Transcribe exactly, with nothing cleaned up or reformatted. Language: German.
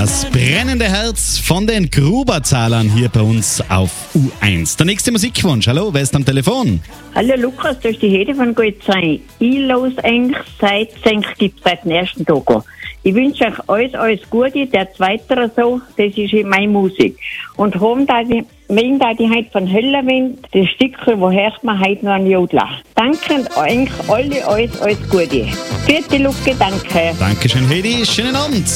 Das brennende Herz von den Gruberzahlern hier bei uns auf U eins. Der nächste Musikwunsch. Hallo, wer ist am Telefon? Hallo Lukas, das ist die Hede von Goldzei. Ich los eigentlich seit Senk gibt seit dem ersten Tag an. Ich wünsche euch alles, alles Gute, der zweite so, das ist in meine Musik. Und haben da die, wenn da die heute von Höllerwind, das Stückchen, wo hört man heute noch an Jodler. Danke und euch alle, alles, alles Gute. Vierte Lucke, danke. Dankeschön, Hedi. Schönen Abend.